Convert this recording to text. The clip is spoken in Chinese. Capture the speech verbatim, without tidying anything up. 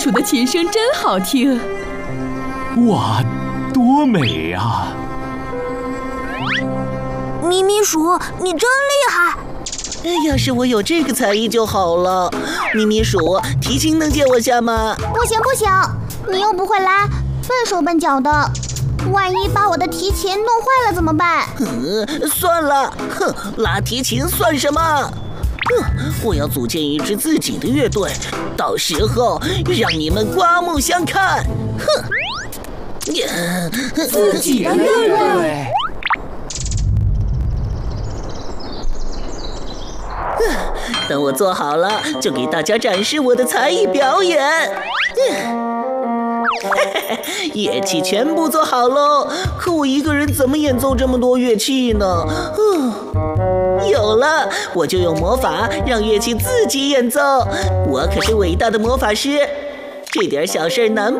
楚的琴声真好听。 哇，多美啊！ 咪咪鼠，你真厉害！ 要是我有这个才艺就好了。咪咪鼠，提琴能借我下吗？ 不行不行，你又不会拉，笨手笨脚的，万一把我的提琴弄坏了怎么办？ 嗯，算了，哼，拉提琴算什么？哼，我要组建一支自己的乐队，到时候让你们刮目相看。哼， 自己的乐队。 等我做好了，就给大家展示我的才艺表演。乐器全部做好喽，可我一个人怎么演奏这么多乐器呢？有了，我就用魔法让乐器自己演奏。我可是伟大的魔法师，这点小事难